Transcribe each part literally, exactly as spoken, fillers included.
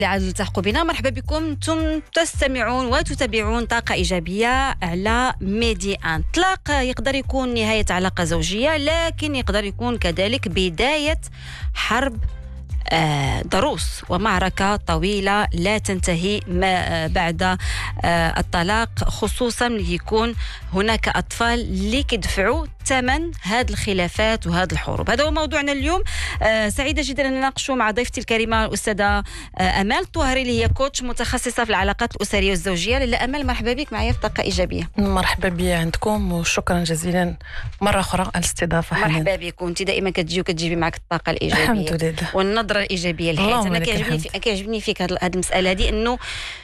عاد التحقوا بنا. مرحبا بكم، انتم تستمعون وتتابعون طاقة إيجابية على ميدي أن. طلاق يقدر يكون نهاية علاقة زوجية، لكن يقدر يكون كذلك بداية حرب آه ضروس ومعركة طويلة لا تنتهي ما بعد آه الطلاق، خصوصا اللي يكون هناك أطفال اللي كيدفعوا ثمن هذه الخلافات وهذه الحروب. هذا هو موضوعنا اليوم. آه سعيدة جدا أن نناقشه مع ضيفتي الكريمة الأستاذة آه أمال الطوهري، اللي هي كوتش متخصصة في العلاقات الأسرية والزوجية. لاله أمال، مرحبا بك معايا في طاقة إيجابية. مرحبا بي عندكم وشكرا جزيلا مرة أخرى على الاستضافة. مرحبا بك، وأنت دائما كتجي وكتجيبي معك الطاقة الإيجابية. الحمد لله. والنظرة الإيجابية للحياة. أنا كيعجبني في... كيعجبني فيك هذه المسألة دي، إنه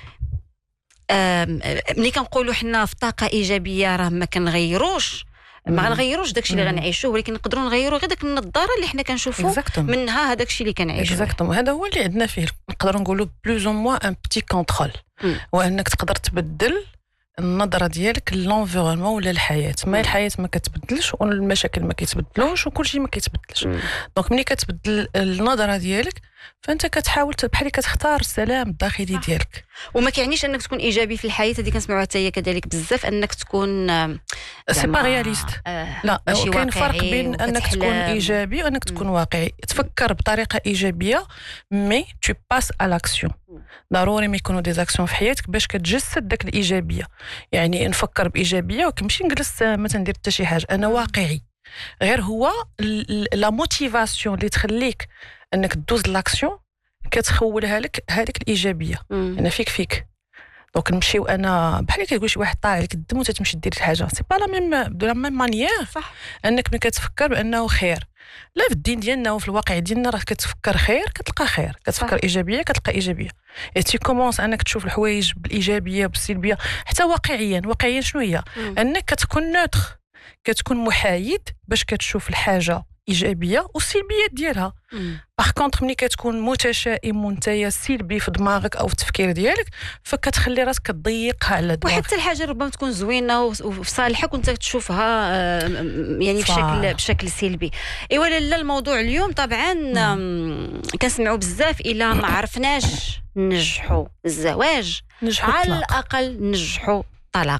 ملي كنقولوا حنا في طاقة إيجابية راه ما كنغيروش ما غنغيروش داكشي اللي غنعيشوه، ولكن نقدروا نغيروا غير داك النظاره اللي حنا كنشوفوا منها هذاك الشيء اللي كنعيشوه. اكزاكتوم، هذا هو اللي عندنا فيه نقدروا نقولوا بلوز او موان ان بتي كونترول، وانك تقدر تبدل النظره ديالك للانفيرونمون ولا الحياه. ما الحياه ما كتبدلش والمشاكل ما كيتبدلوش وكل شيء ما كيتبدلش. دونك ملي كتبدل النظره ديالك فانت كتحاول بحال كتختار السلام الداخلي ديالك. وما كيعنيش انك تكون ايجابي في الحياه، هذه كنسمعوها حتى هي كذلك بزاف، انك تكون سي با رياليست. آه لا، كاين فرق بين انك تكون ايجابي وانك تكون واقعي. تفكر بطريقه ايجابيه مي تو باس ا لاكسيون. ضروري ما يكونوا دي زاكسيون في حياتك باش كتجسد داك الايجابيه. يعني نفكر بايجابيه وكنمشي نجلس ما تندير حتى شي حاجه، انا واقعي. غير هو لا موتيفاسيون اللي تخليك انك تدوز لاكسيون كتخولها لك هذيك الايجابيه. انا فيك فيك دونك نمشيو انا بحال كتقول شي واحد طالع لك الدم وتتمشي دير الحاجه. سي با لا ميم دو لا ميم مانيير. صح، انك ملي كتفكر بانه خير، لا في الدين ديالنا وفي الواقع ديالنا راه كتفكر خير كتلقى خير، كتفكر صح. ايجابيه كتلقى ايجابيه. اي تي كومونس انك تشوف الحوايج بالايجابيه بالسلبيه حتى واقعيا. واقعيا شنو هي؟ مم. انك كتكون نوتر، كتكون محايد باش كتشوف الحاجه ايجابيه والسلبيات ديالها. باغ كونطخ ملي كتكون متشائم ونتايا سلبي في دماغك او في التفكير ديالك فكتخلي راسك كتضيقها على دماغك. وحتى الحاجه ربما تكون زوينه وفي صالحك وانت تشوفها يعني بشكل بشكل سلبي. ايوا لاله الموضوع اليوم طبعا كنسمعوا بزاف الى ما عرفناش ننجحوا الزواج على الاقل ننجحوا الطلاق.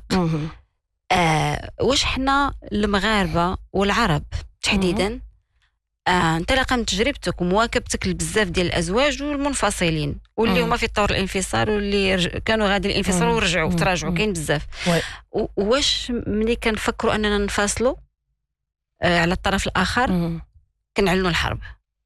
آه واش حنا المغاربه والعرب تحديدا آه، انطلاقا من تجربتك ومواكبتك لبزاف ديال الازواج والمنفصلين واللي هما في طور الانفصال واللي رج... كانوا غادي الانفصال ورجعوا تراجعوا، كاين بزاف. واش ملي كنفكروا اننا نفاصلوا آه على الطرف الاخر كنعلنوا الحرب؟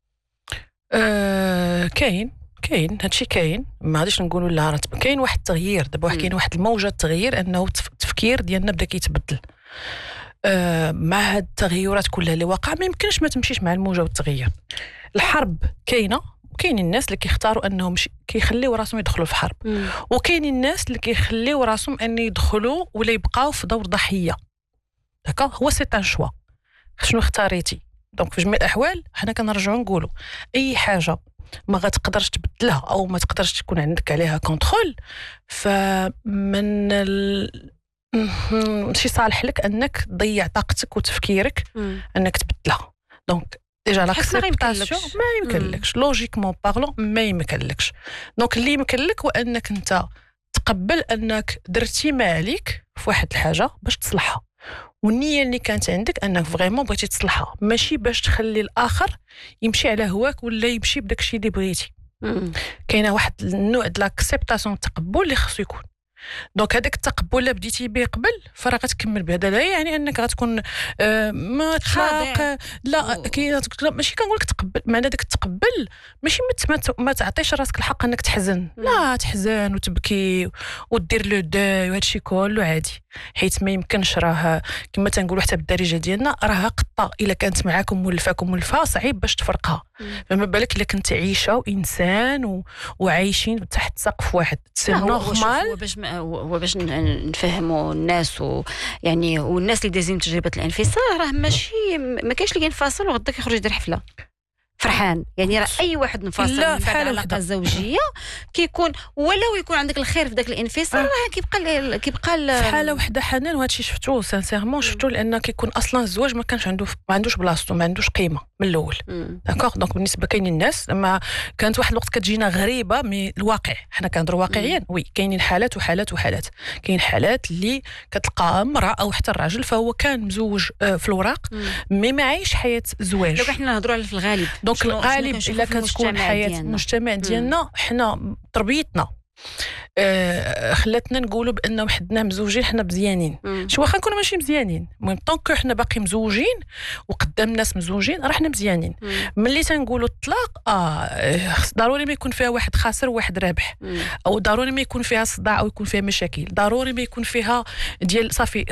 آه كاين كاين هادشي كاين، ما غاديش نقولوا لا، كاين واحد التغيير دابا، كاين واحد الموجه التغيير انه التفكير ديالنا بدا كيتبدل. آه مع هاد التغيرات كلها اللي واقع ما يمكنش ما تمشيش مع الموجه والتغيير. الحرب كاينه، وكاين الناس اللي كيختاروا انهم كيخليو راسهم يدخلوا في حرب، وكاين الناس اللي كيخليو راسهم ان يدخلوا ولا يبقاو في دور ضحيه. داكا هو سي ان شوا، شنو اختاريتي. دونك في جميع الاحوال حنا كنرجعوا نقولوا اي حاجه ما غتقدرش تبدلها او ما تقدرش تكون عندك عليها كونترول فمن ال... ماشي صالح لك انك تضيع طاقتك وتفكيرك مم. انك تبدلها. دونك ديجا لاكسبتاسيون ما يمكنلكش، لوجيكمون بارلون ما يمكنلكش. دونك اللي يمكنلك هو انك انت تقبل انك درتي ما عليك في واحد الحاجه باش تصلحها، والنيه اللي كانت عندك انك فريمون بغيتي تصلحها، ماشي باش تخلي الاخر يمشي على هواك ولا يمشي بداك الشيء اللي بغيتي. كاينه واحد النوع د لاكسبتاسيون التقبل اللي خصو يكون. دونك هذاك التقبل اللي بديتي به قبل فراه غتكمل به. هذا لا يعني انك غتكون آه ما تلاق لا كي ماشي كنقول لك تقبل، معنى داك التقبل ماشي ما تعطيش راسك الحق انك تحزن. لا تحزن وتبكي ودير لو دوي وهذا الشيء كله عادي، حيت ما يمكنش. راه كما تنقولوا حتى بالدارجه ديالنا راه قطه الا كانت معاكم مولفاكم مولفه صعيب باش تفرقها، فما بالك الا كنت عايشه وانسان و... وعايشين تحت سقف واحد. سي نورمال. باش وباش نفهموا الناس ويعني والناس اللي دازين تجربه الانفصال راه ماشي ما كاينش اللي كينفصل وغدا كيخرج يدير حفله. فرحان يعني راه اي واحد انفصل لا، من في بعد حالة علاقه وحدة. زوجيه كيكون ولو يكون عندك الخير في ذاك الانفصال آه. راه كيبقى ال- كيبقى ال- في حاله وحده حنان، وهذا الشيء شفتوه سانسيرمون شفتوه، لان كيكون اصلا الزواج ما كانش عنده ما عندوش بلاصتو، ما عندوش قيمه من الاول. مم. داكوغ. دونك بالنسبه كاينين الناس لما كانت واحد الوقت كتجينا غريبه مي الواقع، حنا كنهضروا واقعيا. وي كاينين حالات وحالات وحالات. كاين حالات اللي كتلقى امراه او حتى الراجل فهو كان مزوج آه، في الوراق مي ما عايش حياه زواج. لو حنا نهضروا على في الغالب دونك شنو- شنو الغالب كنشوفوا الا في كتكون المجتمع حياه ديالنا. المجتمع ديالنا حنا تربيتنا آه خلاتنا نقولوا بانه حدنا مزوجين حنا مزيانين. مم. شو واخا نكونوا ماشي مزيانين، المهم طونك حنا باقي مزوجين وقدام الناس مزوجين راه حنا مزيانين. مم. ملي تنقولوا الطلاق اه ضروري ما يكون فيها واحد خاسر وواحد رابح، مم. او ضروري ما يكون فيها صداع او يكون فيها مشاكل، ضروري ما يكون فيها ديال صافي